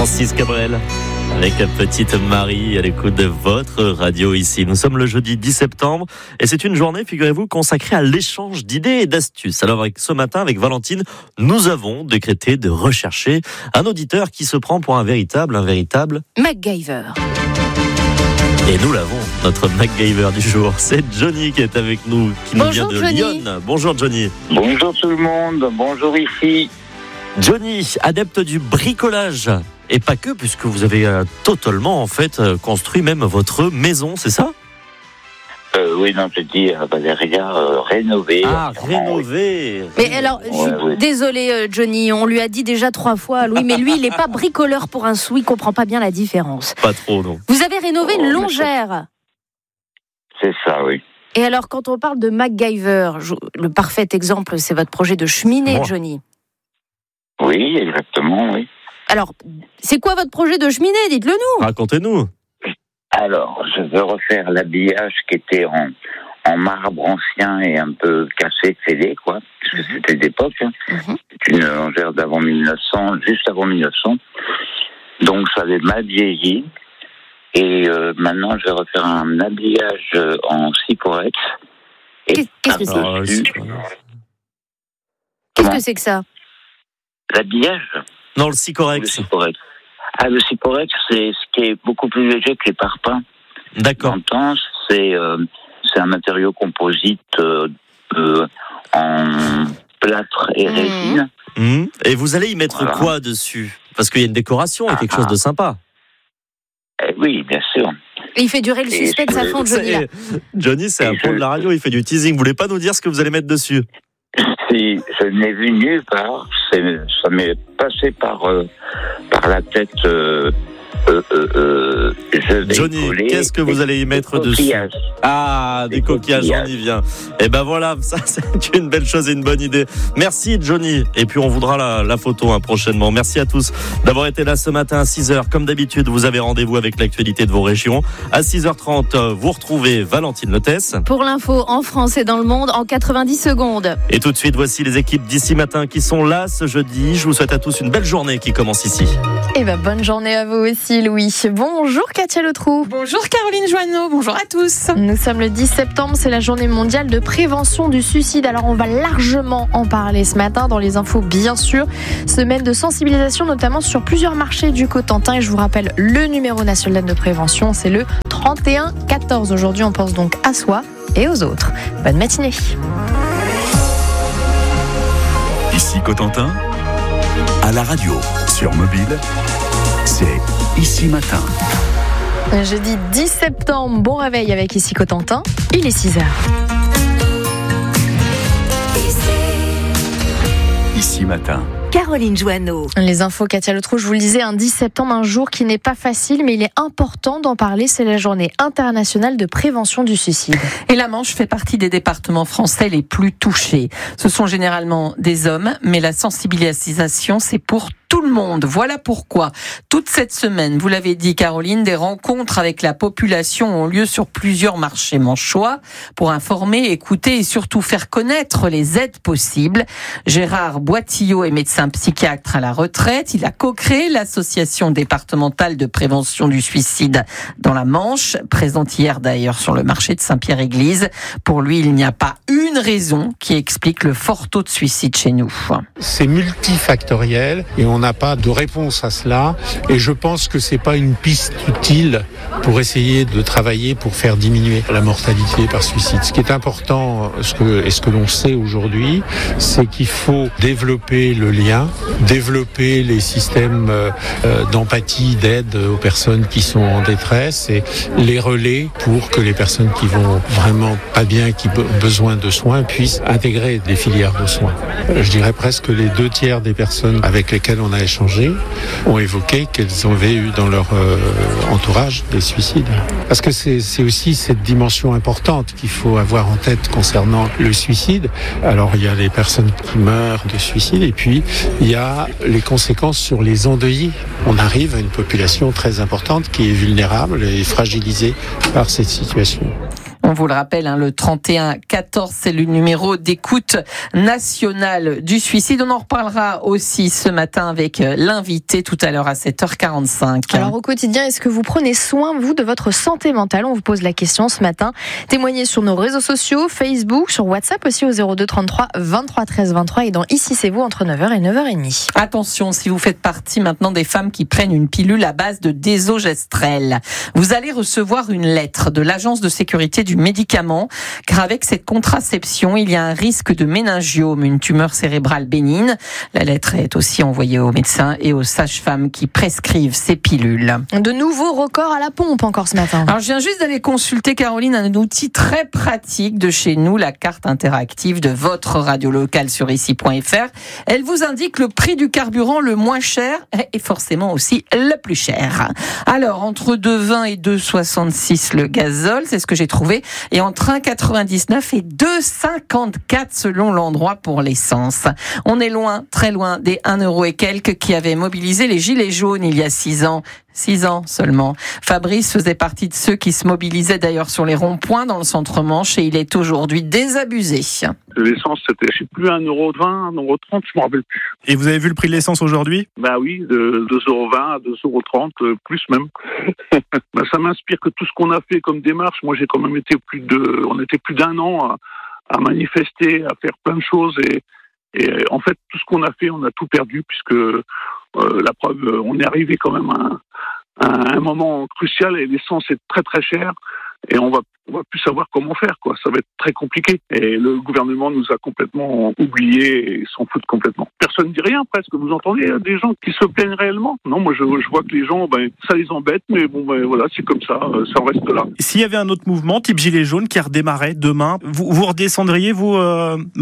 Francis Cabrel avec Petite Marie à l'écoute de votre radio ici. Nous sommes le jeudi 10 septembre et c'est une journée, figurez-vous, consacrée à l'échange d'idées et d'astuces. Alors ce matin, avec Valentine, nous avons décrété de rechercher un auditeur qui se prend pour un véritable MacGyver. Et nous l'avons, notre MacGyver du jour. C'est Johnny qui est avec nous, qui nous vient de Lyon. Bonjour Johnny. Bonjour tout le monde, bonjour ici. Johnny, adepte du bricolage. Et pas que, puisque vous avez totalement en fait construit même votre maison, c'est ça ? Oui, non, je dis rénové. Ah, rénové. Mais alors, je suis désolée Johnny, on lui a dit déjà 3 fois, Louis, mais lui, il n'est pas bricoleur pour un sou, il ne comprend pas bien la différence. Pas trop, non. Vous avez rénové une longère. C'est ça, oui. Et alors, quand on parle de MacGyver, le parfait exemple, c'est votre projet de cheminée, Johnny. Oui, exactement, oui. Alors, c'est quoi votre projet de cheminée ? Dites-le nous. Racontez-nous. Alors, je veux refaire l'habillage qui était en marbre ancien et un peu cassé, fêlé, quoi, parce que c'était d'époque. C'est une longère d'avant 1900, juste avant 1900. Donc, ça avait mal vieilli. Et maintenant, je vais refaire un habillage en Sycorex. Qu'est-ce que c'est ? Qu'est-ce que c'est que ça ? L'habillage ? Non, le Sycorex. Le Sycorex, c'est ce qui est beaucoup plus léger que les parpaings. D'accord. C'est un matériau composite en plâtre et résine. Et vous allez y mettre quoi dessus ? Parce qu'il y a une décoration et quelque chose de sympa. Oui, bien sûr. Et il fait durer le suspense à fond, Johnny. Johnny, c'est un pro de la radio, il fait du teasing. Vous voulez pas nous dire ce que vous allez mettre dessus ? Si, je n'ai vu nulle part. Ça m'est passé par la tête. Johnny, qu'est-ce que vous allez y mettre dessus ? Ah, des coquillages, on y vient. Et ben voilà, ça c'est une belle chose et une bonne idée. Merci Johnny. Et puis on voudra la photo prochainement. Merci à tous d'avoir été là ce matin à 6h. Comme d'habitude, vous avez rendez-vous avec l'actualité de vos régions. À 6h30, vous retrouvez Valentine Lotès. Pour l'info en France et dans le monde en 90 secondes. Et tout de suite, voici les équipes d'ici matin qui sont là ce jeudi. Je vous souhaite à tous une belle journée qui commence ici. Et bonne journée à vous aussi, Louis. Bonjour Katia Letroux. Bonjour Caroline Joanneau, bonjour à tous. Nous sommes le 10 septembre, c'est la journée mondiale de prévention du suicide. Alors on va largement en parler ce matin dans les infos, bien sûr. Semaine de sensibilisation, notamment sur plusieurs marchés du Cotentin. Et je vous rappelle le numéro national de prévention, c'est le 31 14. Aujourd'hui, on pense donc à soi et aux autres. Bonne matinée. Ici Cotentin, à la radio, sur mobile, c'est Ici Matin. Jeudi 10 septembre, bon réveil avec Ici Cotentin, il est 6h. Ici Matin. Caroline Joanneau. Les infos, Katia Letroux, je vous le disais, un 10 septembre, un jour qui n'est pas facile, mais il est important d'en parler. C'est la journée internationale de prévention du suicide. Et la Manche fait partie des départements français les plus touchés. Ce sont généralement des hommes, mais la sensibilisation, c'est pour tout le monde. Voilà pourquoi, toute cette semaine, vous l'avez dit Caroline, des rencontres avec la population ont lieu sur plusieurs marchés manchois pour informer, écouter et surtout faire connaître les aides possibles. Gérard Boitillot est médecin psychiatre à la retraite. Il a co-créé l'association départementale de prévention du suicide dans la Manche, présente hier d'ailleurs sur le marché de Saint-Pierre-Église. Pour lui, il n'y a pas une raison qui explique le fort taux de suicide chez nous. C'est multifactoriel et on n'a pas de réponse à cela. Et je pense que c'est pas une piste utile pour essayer de travailler pour faire diminuer la mortalité par suicide. Ce qui est important, ce que l'on sait aujourd'hui, c'est qu'il faut développer le lien, développer les systèmes d'empathie, d'aide aux personnes qui sont en détresse et les relais pour que les personnes qui vont vraiment pas bien, qui ont besoin de soins, puissent intégrer des filières de soins. Je dirais presque les 2/3 des personnes avec lesquelles on a échangé ont évoqué qu'elles avaient eu dans leur entourage des suicides. Parce que c'est aussi cette dimension importante qu'il faut avoir en tête concernant le suicide. Alors il y a les personnes qui meurent de suicide et puis il y a les conséquences sur les endeuillés. On arrive à une population très importante qui est vulnérable et fragilisée par cette situation. On vous le rappelle, le 3114, c'est le numéro d'écoute nationale du suicide. On en reparlera aussi ce matin avec l'invité tout à l'heure à 7h45. Alors au quotidien, est-ce que vous prenez soin, vous, de votre santé mentale ? On vous pose la question ce matin. Témoignez sur nos réseaux sociaux, Facebook, sur WhatsApp aussi au 02 33 23 13 23 et dans Ici c'est vous entre 9h et 9h30. Attention, si vous faites partie maintenant des femmes qui prennent une pilule à base de désogestrel, vous allez recevoir une lettre de l'Agence de sécurité du médicament, car avec cette contraception, il y a un risque de méningiome, une tumeur cérébrale bénigne. La lettre est aussi envoyée aux médecins et aux sages-femmes qui prescrivent ces pilules. De nouveaux records à la pompe encore ce matin. Alors je viens juste d'aller consulter, Caroline, un outil très pratique de chez nous, la carte interactive de votre radio locale sur ici.fr. Elle vous indique le prix du carburant le moins cher et forcément aussi le plus cher. Alors, entre 2,20 et 2,66 le gazole, c'est ce que j'ai trouvé, et entre 1,99 et 2,54 selon l'endroit pour l'essence. On est loin, très loin des 1 euro et quelques qui avaient mobilisé les gilets jaunes il y a 6 ans. 6 ans seulement. Fabrice faisait partie de ceux qui se mobilisaient d'ailleurs sur les ronds-points dans le centre-Manche et il est aujourd'hui désabusé. L'essence, c'était, je sais plus, 1,20 €, 1,30 €, je me rappelle plus. Et vous avez vu le prix de l'essence aujourd'hui ? Bah oui, de 2,20 € à 2,30 €, plus même. Bah, ça m'inspire que tout ce qu'on a fait comme démarche, moi j'ai quand même été on était plus d'1 an à manifester, à faire plein de choses et en fait tout ce qu'on a fait, on a tout perdu puisque la preuve, on est arrivé quand même à un moment crucial et l'essence est très très chère et on va plus savoir comment faire, quoi. Ça va être très compliqué. Et le gouvernement nous a complètement oubliés et s'en foutent complètement. Personne ne dit rien presque. Vous entendez des gens qui se plaignent réellement ? Non, moi je vois que les gens, ça les embête, mais bon, voilà, c'est comme ça, ça reste là. S'il y avait un autre mouvement, type Gilets jaunes, qui redémarrait demain, vous redescendriez, vous, manifester ?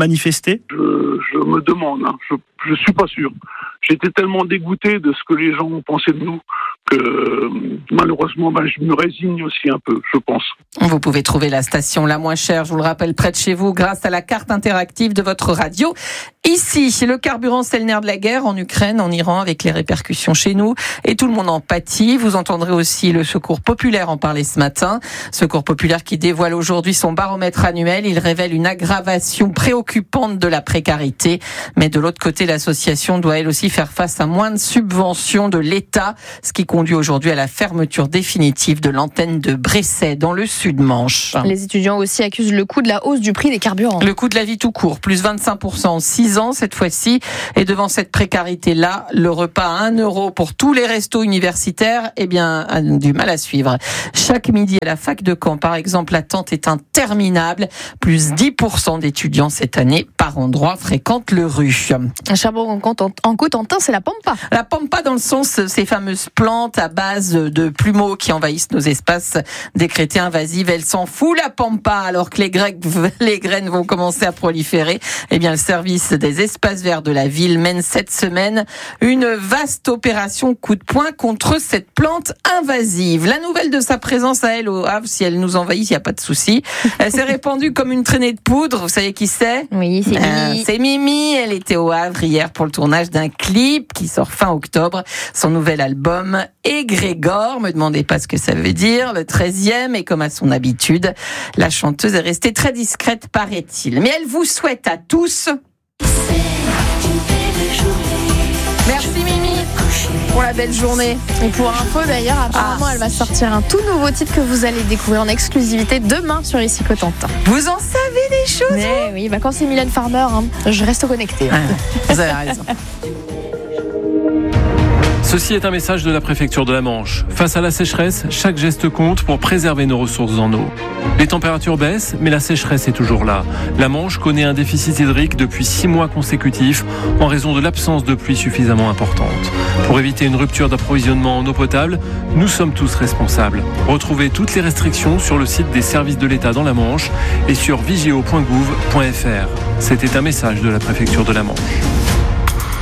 Je me demande, je suis pas sûr. J'étais tellement dégoûté de ce que les gens ont pensé de nous que malheureusement, je me résigne aussi un peu, je pense. Vous pouvez trouver la station la moins chère, je vous le rappelle, près de chez vous, grâce à la carte interactive de votre radio. Ici, le carburant, c'est le nerf de la guerre en Ukraine, en Iran, avec les répercussions chez nous. Et tout le monde en pâtit. Vous entendrez aussi le Secours populaire en parler ce matin. Secours populaire qui dévoile aujourd'hui son baromètre annuel. Il révèle une aggravation préoccupante de la précarité. Mais de l'autre côté, l'association doit elle aussi faire face à moins de subventions de l'État, ce qui conduit aujourd'hui à la fermeture définitive de l'antenne de Bresset dans le Sud-Manche. Les étudiants aussi accusent le coût de la hausse du prix des carburants. Le coût de la vie tout court, plus 25% en 6 ans cette fois-ci. Et devant cette précarité-là, le repas à 1 euro pour tous les restos universitaires, a du mal à suivre. Chaque midi à la fac de Caen, par exemple, l'attente est interminable. Plus 10% d'étudiants cette année par endroit fréquentent le rue. À Cherbourg-en-Cotentin, c'est la pampa. La pampa dans le sens, ces fameuses plantes à base de plumeaux qui envahissent nos espaces décrétés invasives. Elle s'en fout, la pampa, alors que les graines vont commencer à proliférer. Le service des espaces verts de la ville mène cette semaine une vaste opération coup de poing contre cette plante invasive. La nouvelle de sa présence à elle au Havre, si elle nous envahit, il n'y a pas de souci. Elle s'est répandue comme une traînée de poudre. Vous savez qui c'est ? Oui, c'est Mimi. C'est Mimi. Elle était au Havre hier pour le tournage d'un clip qui sort fin octobre. Son nouvel album Égrégore. Me demandez pas ce que ça veut dire. Le 13e, et comme à son habitude, la chanteuse est restée très discrète, paraît-il. Mais elle vous souhaite à tous... Merci Mimi pour la belle journée. Et pour info d'ailleurs, apparemment elle va sortir un tout nouveau titre que vous allez découvrir en exclusivité demain sur Ici Cotentin. Vous en savez des choses? Mais oui, quand c'est Mylène Farmer, je reste connectée. Vous avez raison. Ceci est un message de la préfecture de la Manche. Face à la sécheresse, chaque geste compte pour préserver nos ressources en eau. Les températures baissent, mais la sécheresse est toujours là. La Manche connaît un déficit hydrique depuis 6 mois consécutifs en raison de l'absence de pluie suffisamment importante. Pour éviter une rupture d'approvisionnement en eau potable, nous sommes tous responsables. Retrouvez toutes les restrictions sur le site des services de l'État dans la Manche et sur vigeo.gouv.fr. C'était un message de la préfecture de la Manche.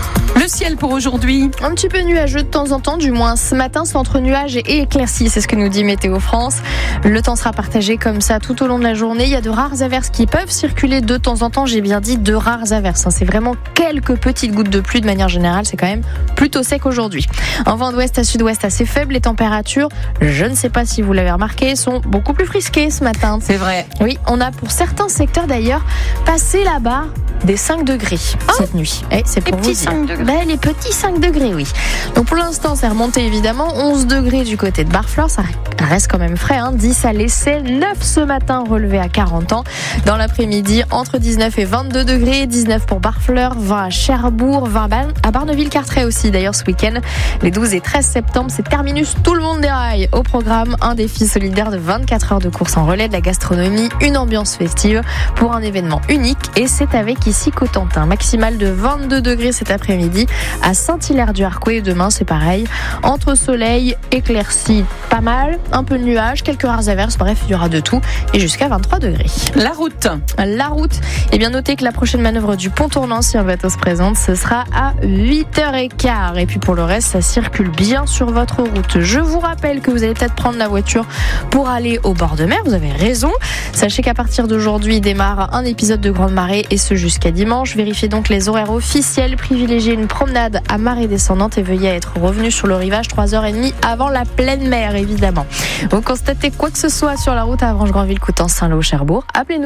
ciel pour aujourd'hui? Un petit peu nuageux de temps en temps, du moins ce matin, c'est entre nuages et éclaircies, c'est ce que nous dit Météo France. Le temps sera partagé comme ça tout au long de la journée. Il y a de rares averses qui peuvent circuler de temps en temps, j'ai bien dit de rares averses. C'est vraiment quelques petites gouttes de pluie de manière générale, c'est quand même plutôt sec aujourd'hui. Un vent d'ouest à sud-ouest assez faible, les températures, je ne sais pas si vous l'avez remarqué, sont beaucoup plus frisquées ce matin. C'est vrai. Oui, on a pour certains secteurs d'ailleurs passé la barre des 5 degrés cette nuit. Et c'est pour les petits vous dire. 5 degrés. Les petits 5 degrés, oui. Donc pour l'instant, c'est remonté évidemment. 11 degrés du côté de Barfleur, ça reste quand même frais. 10 à l'Essai, 9 ce matin relevé à 40 ans. Dans l'après-midi, entre 19 et 22 degrés. 19 pour Barfleur, 20 à Cherbourg, 20 à Barneville-Carteret aussi d'ailleurs ce week-end. Les 12 et 13 septembre, c'est terminus, tout le monde déraille. Au programme, un défi solidaire de 24 heures de course en relais, de la gastronomie, une ambiance festive pour un événement unique. Et c'est avec ici Cotentin. Maximal de 22 degrés cet après-midi à Saint-Hilaire-du-Harcouët. Demain, c'est pareil. Entre soleil, éclaircie, pas mal. Un peu de nuages, quelques rares averses. Bref, il y aura de tout. Et jusqu'à 23 degrés. La route. Eh bien, notez que la prochaine manœuvre du pont tournant, si un bateau se présente, ce sera à 8h15. Et puis pour le reste, ça circule bien sur votre route. Je vous rappelle que vous allez peut-être prendre la voiture pour aller au bord de mer. Vous avez raison. Sachez qu'à partir d'aujourd'hui démarre un épisode de grande marée et ce jusqu'à dimanche. Vérifiez donc les horaires officiels. Privilégiez une promenade à marée descendante et veuillez être revenu sur le rivage 3h30 avant la pleine mer, évidemment. Vous constatez quoi que ce soit sur la route à Avranches-Granville, Coutances, Saint-Lô, Cherbourg, appelez-nous.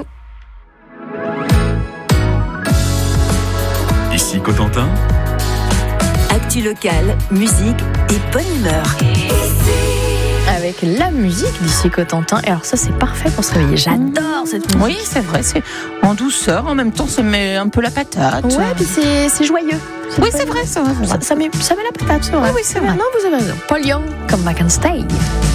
Ici Cotentin. Actu locale, musique et bonne humeur. Avec la musique d'ici Cotentin. Et alors ça, c'est parfait pour se réveiller. J'adore cette musique. Oui, c'est vrai, c'est en douceur. En même temps, ça met un peu la patate. Ouais, puis c'est joyeux. Oui, c'est vrai, ça. Ça met la patate, c'est vrai. Oui, c'est vrai. Non, vous avez raison. Paul Young, Come Back and Stay.